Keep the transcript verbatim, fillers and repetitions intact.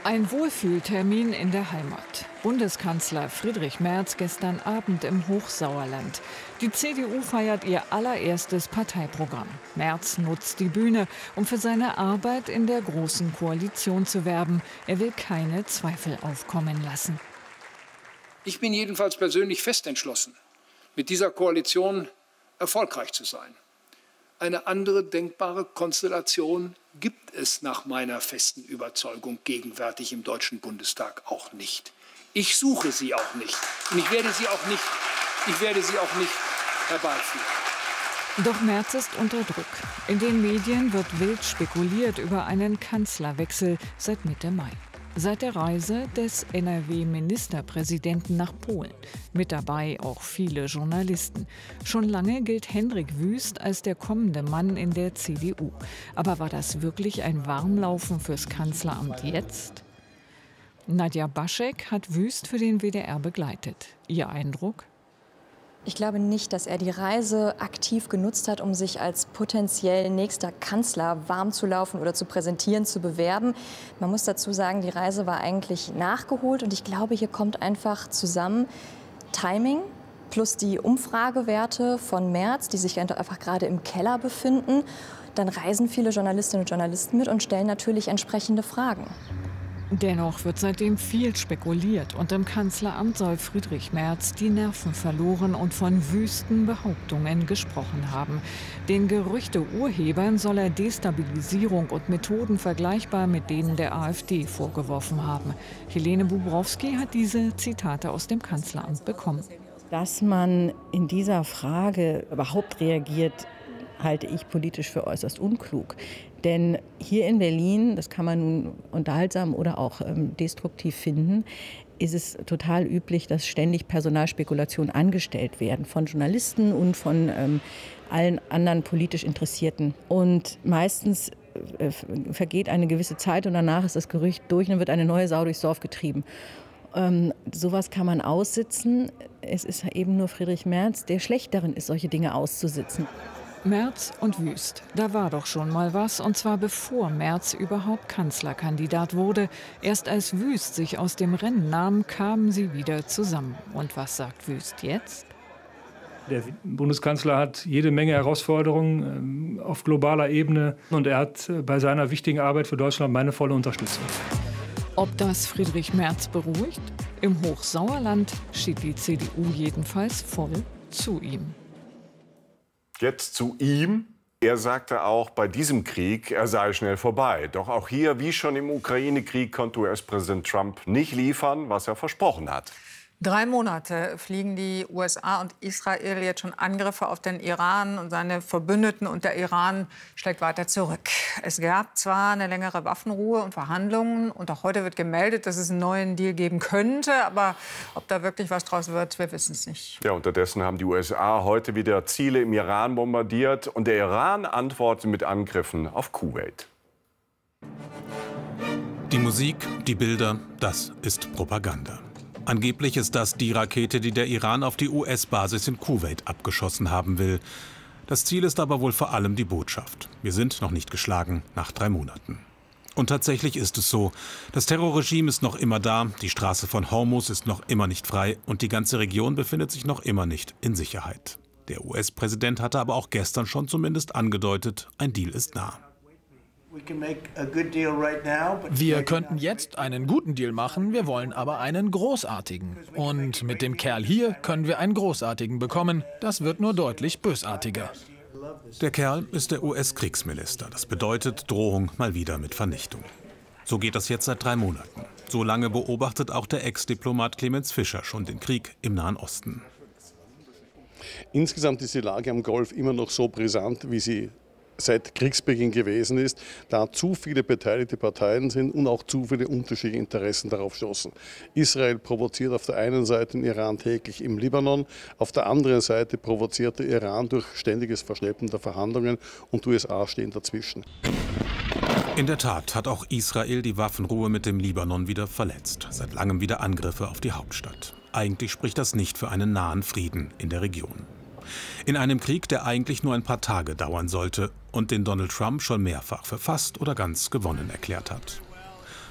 Ein Wohlfühltermin in der Heimat. Bundeskanzler Friedrich Merz gestern Abend im Hochsauerland. Die C D U feiert ihr allererstes Parteiprogramm. Merz nutzt die Bühne, um für seine Arbeit in der Großen Koalition zu werben. Er will keine Zweifel aufkommen lassen. Ich bin jedenfalls persönlich fest entschlossen, mit dieser Koalition erfolgreich zu sein. Eine andere denkbare Konstellation gibt es nach meiner festen Überzeugung gegenwärtig im Deutschen Bundestag auch nicht. Ich suche sie auch nicht und ich werde sie auch nicht, ich werde sie auch nicht herbeiführen. Doch Merz ist unter Druck. In den Medien wird wild spekuliert über einen Kanzlerwechsel seit Mitte Mai. Seit der Reise des N R W-Ministerpräsidenten nach Polen. Mit dabei auch viele Journalisten. Schon lange gilt Hendrik Wüst als der kommende Mann in der C D U. Aber war das wirklich ein Warmlaufen fürs Kanzleramt jetzt? Nadja Baschek hat Wüst für den W D R begleitet. Ihr Eindruck? Ich glaube nicht, dass er die Reise aktiv genutzt hat, um sich als potenziell nächster Kanzler warm zu laufen oder zu präsentieren, zu bewerben. Man muss dazu sagen, die Reise war eigentlich nachgeholt. Und ich glaube, hier kommt einfach zusammen Timing plus die Umfragewerte von Merz, die sich einfach gerade im Keller befinden. Dann reisen viele Journalistinnen und Journalisten mit und stellen natürlich entsprechende Fragen. Dennoch wird seitdem viel spekuliert und im Kanzleramt soll Friedrich Merz die Nerven verloren und von wüsten Behauptungen gesprochen haben. Den Gerüchte-Urhebern soll er Destabilisierung und Methoden vergleichbar mit denen der AfD vorgeworfen haben. Helene Bubrowski hat diese Zitate aus dem Kanzleramt bekommen. Dass man in dieser Frage überhaupt reagiert, halte ich politisch für äußerst unklug. Denn hier in Berlin, das kann man nun unterhaltsam oder auch ähm, destruktiv finden, ist es total üblich, dass ständig Personalspekulationen angestellt werden von Journalisten und von ähm, allen anderen politisch Interessierten. Und meistens äh, vergeht eine gewisse Zeit und danach ist das Gerücht durch und dann wird eine neue Sau durchs Dorf getrieben. Ähm, sowas kann man aussitzen. Es ist eben nur Friedrich Merz, der schlecht darin ist, solche Dinge auszusitzen. Merz und Wüst, da war doch schon mal was, und zwar bevor Merz überhaupt Kanzlerkandidat wurde. Erst als Wüst sich aus dem Rennen nahm, kamen sie wieder zusammen. Und was sagt Wüst jetzt? Der Bundeskanzler hat jede Menge Herausforderungen auf globaler Ebene und er hat bei seiner wichtigen Arbeit für Deutschland meine volle Unterstützung. Ob das Friedrich Merz beruhigt? Im Hochsauerland steht die C D U jedenfalls voll zu ihm. Jetzt zu ihm. Er sagte auch, bei diesem Krieg, er sei schnell vorbei. Doch auch hier, wie schon im Ukraine-Krieg, konnte U S-Präsident Trump nicht liefern, was er versprochen hat. Drei Monate fliegen die U S A und Israel jetzt schon Angriffe auf den Iran und seine Verbündeten. Und der Iran schlägt weiter zurück. Es gab zwar eine längere Waffenruhe und Verhandlungen. Und auch heute wird gemeldet, dass es einen neuen Deal geben könnte. Aber ob da wirklich was draus wird, wir wissen es nicht. Ja, unterdessen haben die U S A heute wieder Ziele im Iran bombardiert. Und der Iran antwortet mit Angriffen auf Kuwait. Die Musik, die Bilder, das ist Propaganda. Angeblich ist das die Rakete, die der Iran auf die U S-Basis in Kuwait abgeschossen haben will. Das Ziel ist aber wohl vor allem die Botschaft. Wir sind noch nicht geschlagen, nach drei Monaten. Und tatsächlich ist es so. Das Terrorregime ist noch immer da, die Straße von Hormuz ist noch immer nicht frei und die ganze Region befindet sich noch immer nicht in Sicherheit. Der U S-Präsident hatte aber auch gestern schon zumindest angedeutet, ein Deal ist nah. Wir könnten jetzt einen guten Deal machen, wir wollen aber einen großartigen. Und mit dem Kerl hier können wir einen großartigen bekommen. Das wird nur deutlich bösartiger. Der Kerl ist der U S-Kriegsminister. Das bedeutet Drohung mal wieder mit Vernichtung. So geht das jetzt seit drei Monaten. So lange beobachtet auch der Ex-Diplomat Clemens Fischer schon den Krieg im Nahen Osten. Insgesamt ist die Lage am Golf immer noch so brisant, wie sie seit Kriegsbeginn gewesen ist, da zu viele beteiligte Parteien sind und auch zu viele unterschiedliche Interessen darauf stoßen. Israel provoziert auf der einen Seite den Iran täglich im Libanon, auf der anderen Seite provoziert der Iran durch ständiges Verschleppen der Verhandlungen und die U S A stehen dazwischen. In der Tat hat auch Israel die Waffenruhe mit dem Libanon wieder verletzt. Seit langem wieder Angriffe auf die Hauptstadt. Eigentlich spricht das nicht für einen nahen Frieden in der Region. In einem Krieg, der eigentlich nur ein paar Tage dauern sollte und den Donald Trump schon mehrfach für fast oder ganz gewonnen erklärt hat.